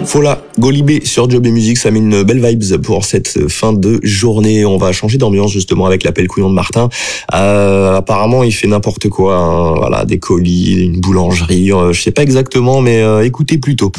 Voilà, Golibé sur Job et Musique, ça met une belle vibes pour cette fin de journée. On va changer d'ambiance justement avec l'appel couillon de Martin. Apparemment, il fait n'importe quoi, hein. Voilà, des colis, une boulangerie, je sais pas exactement, mais écoutez plutôt.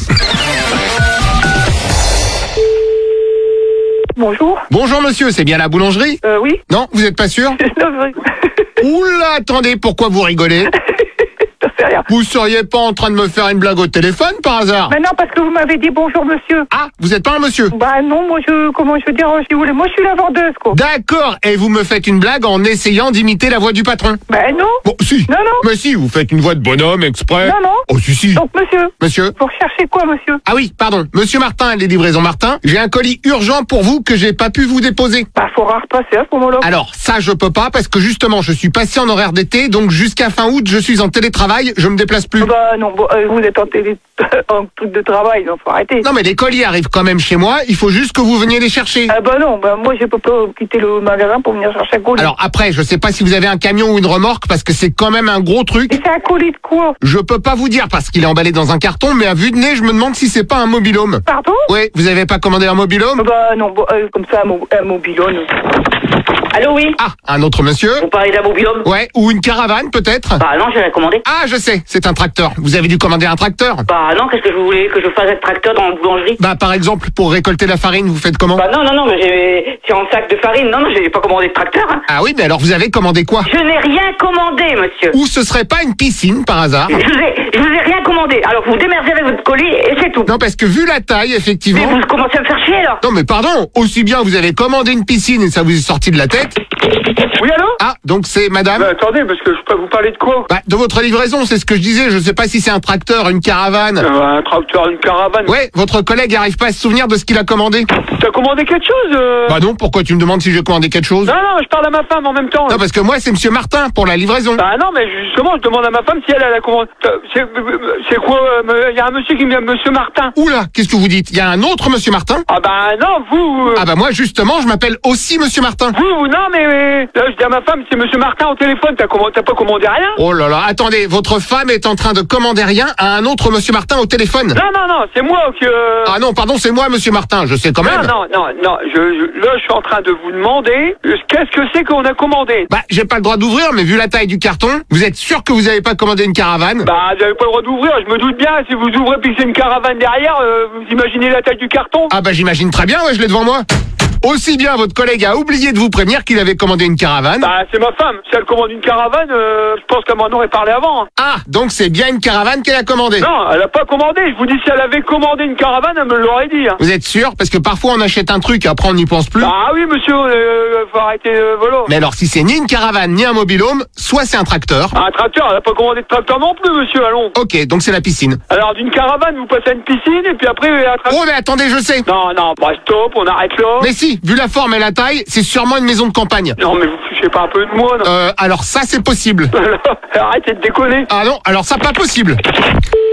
Bonjour. Bonjour monsieur, c'est bien la boulangerie? Oui. Non, vous êtes pas sûr? Non, Oula, attendez, pourquoi vous rigolez? j'en sais rien. Vous seriez pas en train de me faire une blague au téléphone par hasard? Mais non, parce que vous m'avez dit bonjour monsieur. Ah, vous êtes pas un monsieur? Bah non, moi comment je veux dire, si vous voulez, moi je suis la vendeuse quoi. D'accord, et vous me faites une blague en essayant d'imiter la voix du patron? Bah non. Bon, si. Non, non. Mais si, vous faites une voix de bonhomme exprès. Non, non. Oh, si. Donc monsieur. Monsieur? Vous recherchez quoi monsieur? Ah oui, pardon. Monsieur Martin, les livraisons Martin, j'ai un colis urgent pour vous que j'ai pas pu vous déposer. Bah faudra repasser à ce moment-là. Alors, ça je peux pas parce que justement, je suis passé en horaire d'été, donc jusqu'à fin août, je suis en télétravail, je me déplace plus. Bah non, vous êtes en truc de travail, donc faut arrêter. Non mais les colis arrivent quand même chez moi, il faut juste que vous veniez les chercher. Ah bah non, bah moi je peux pas quitter le magasin pour venir chercher un colis. Alors après, je sais pas si vous avez un camion ou une remorque parce que c'est quand même un gros truc. Et c'est un colis de quoi? Je peux pas vous dire parce qu'il est emballé dans un carton, mais à vue de nez, je me demande si c'est pas un mobil-home. Pardon? Oui, vous avez pas commandé un mobil-home? Bah non, comme ça un mobilhome. Allô, oui? Ah, un autre monsieur? Vous parlez d'un mobil-home? Ouais, ou une caravane peut-être? Bah non, j'ai rien commandé. Ah, je sais, c'est un tracteur. Vous avez dû commander un tracteur? Bah non, qu'est-ce que vous voulez que je fasse avec tracteur dans la boulangerie? Bah par exemple, pour récolter la farine, vous faites comment? Bah non, mais c'est en sac de farine. Non, j'ai pas commandé de tracteur. Hein. Ah oui, mais alors vous avez commandé quoi? Je n'ai rien commandé, monsieur. Ou ce serait pas une piscine par hasard? Je vous ai rien commandé. Alors vous démerdez avec votre colis et c'est tout. Non, parce que vu la taille, Mais effectivement... vous commencez à me faire chier, là. Non mais pardon, aussi bien vous avez commandé une piscine et ça vous est sorti de la tête. Oui, allô? Ah, donc c'est madame? Bah, attendez, parce que je peux vous parler de quoi? Bah, de votre livraison, c'est ce que je disais, je sais pas si c'est un tracteur, une caravane. Un tracteur, une caravane. Ouais, votre collègue arrive pas à se souvenir de ce qu'il a commandé. T'as commandé quelque chose Bah non, pourquoi tu me demandes si j'ai commandé quelque chose? Non, je parle à ma femme en même temps. Non, parce que moi c'est monsieur Martin pour la livraison. Bah non, mais justement, je demande à ma femme si elle a commandé. C'est quoi? Il y a un monsieur qui me dit Monsieur Martin. Oula, qu'est-ce que vous dites? Il y a un autre monsieur Martin? Ah bah non, vous... Ah bah moi justement, je m'appelle aussi monsieur Martin. Vous, non, mais là, je dis à ma femme, c'est Monsieur Martin au téléphone, t'as pas commandé rien? Oh là là, attendez, votre femme est en train de commander rien à un autre monsieur Martin au téléphone. Non, c'est moi qui... Ah non, pardon, c'est moi monsieur Martin, je sais quand même. Non, là, je suis en train de vous demander qu'est-ce que c'est qu'on a commandé. Bah, j'ai pas le droit d'ouvrir, mais vu la taille du carton, vous êtes sûr que vous avez pas commandé une caravane? Bah, j'avais pas le droit d'ouvrir, je me doute bien, si vous ouvrez puis que c'est une caravane derrière, vous imaginez la taille du carton? Ah bah j'imagine très bien, ouais, je l'ai devant moi. Aussi bien votre collègue a oublié de vous prévenir qu'il avait commandé une caravane. Bah, c'est ma femme. Si elle commande une caravane, je pense qu'elle m'en aurait parlé avant. Ah, donc c'est bien une caravane qu'elle a commandée. Non, elle a pas commandé. Je vous dis, si elle avait commandé une caravane, elle me l'aurait dit. Hein. Vous êtes sûr? Parce que parfois on achète un truc, après on n'y pense plus. Ah oui, monsieur, faut arrêter, voilà. Mais alors si c'est ni une caravane ni un mobil-home, soit c'est un tracteur. Un tracteur, elle a pas commandé de tracteur non plus, monsieur, allons. Ok, donc c'est la piscine. Alors, d'une caravane, vous passez à une piscine, et puis après, un tracteur. Oh mais attendez, je sais. Non, bah stop, on arrête là. Mais si, vu la forme et la taille, c'est sûrement une maison de campagne. Non, mais vous fichez pas un peu de moi, non? Alors ça c'est possible. Arrêtez de déconner. Ah non, alors ça pas possible.